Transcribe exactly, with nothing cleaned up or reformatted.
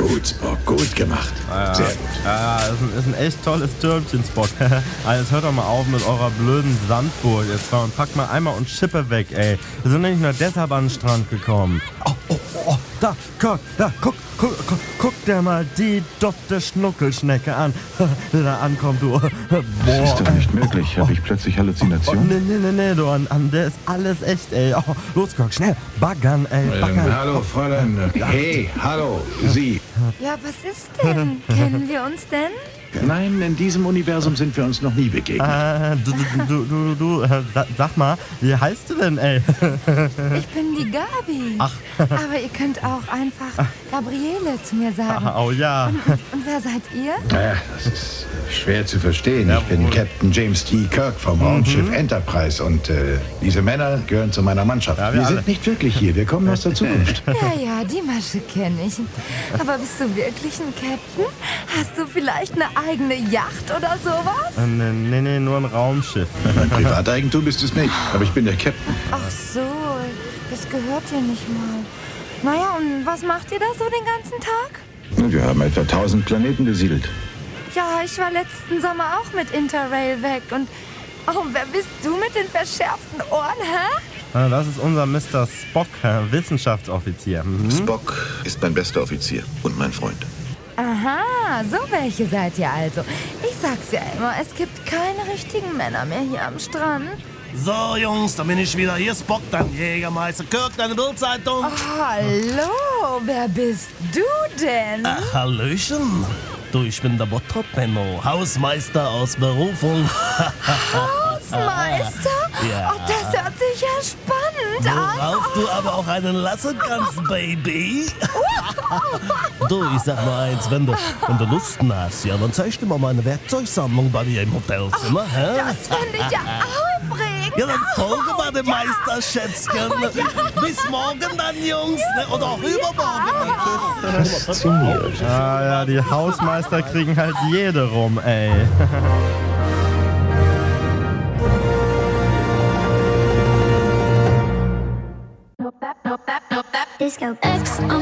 Gut, Spock, gut gemacht. Ja, Sehr gut. Ja, ist ein, ist ein echt tolles Türmchen, Spock. Also jetzt hört doch mal auf mit eurer blöden Sandburg jetzt mal und packt mal einmal und Schippe weg, ey. Wir sind nicht nur deshalb an den Strand gekommen. Oh, oh, oh, da, guck, da, guck, guck, guck, guck dir mal die dufte Schnuckelschnecke an, die da ankommt, du. Boah. Das ist doch nicht möglich. Habe ich plötzlich Oh, Halluzinationen? nee, nee, nee, nee, du, an, an der ist alles echt, ey. Oh, los, guck, schnell, baggern, ey, baggern. Ähm, hallo, Fräulein. Hey, hallo, Sie. Ja, was ist denn? Kennen wir uns denn? Nein, in diesem Universum sind wir uns noch nie begegnet. Äh, du, du, du, du, du, äh, sa- sag mal, wie heißt du denn, ey? Ich bin die Gabi. Ach. Aber ihr könnt auch einfach Gabriele zu mir sagen. Oh ja. Und, und wer seid ihr? Naja, das ist schwer zu verstehen. Ich bin Captain James T. Kirk vom Raumschiff Enterprise und äh, diese Männer gehören zu meiner Mannschaft. Ja, wir wir alle. sind nicht wirklich hier, wir kommen aus der Zukunft. Ja, ja, die Masche kenne ich. Aber bist du wirklich ein Captain? Hast du vielleicht eine eigene Yacht oder sowas? Äh, Nee, nee, nee, nur ein Raumschiff. Mein Privateigentum ist es nicht, aber ich bin der Captain. Ach so, das gehört dir nicht mal. Naja, und was macht ihr da so den ganzen Tag? Wir haben etwa tausend Planeten besiedelt. Ja, ich war letzten Sommer auch mit Interrail weg und... Oh, wer bist du mit den verschärften Ohren, hä? Äh, Das ist unser Mister Spock, äh, Wissenschaftsoffizier. Mhm. Spock ist mein bester Offizier und mein Freund. Aha, so welche seid ihr also. Ich sag's ja immer, es gibt keine richtigen Männer mehr hier am Strand. So, Jungs, da bin ich wieder. Hier ist Spock, dein Jägermeister. Kirk, deine Bildzeitung. Oh, hallo, wer bist du denn? Ach, Hallöchen. Du, ich bin der Bottrop Benno, Hausmeister aus Berufung. Hausmeister? Ja. Oh, das hört sich ja spannend an. Worauf du aber auch einen lassen kannst, Baby. Du, ich sag nur eins, wenn du, wenn du Lusten hast, ja, dann zeig ich dir mal meine Werkzeugsammlung bei mir im Hotelzimmer, hä? Das finde ich ja aufregend. Ja, dann folge mal dem Meister, Schätzchen. Bis morgen dann, Jungs. Ne? Oder auch übermorgen. Fasziniert. Ah ja, die Hausmeister kriegen halt jede rum, ey. Disco X on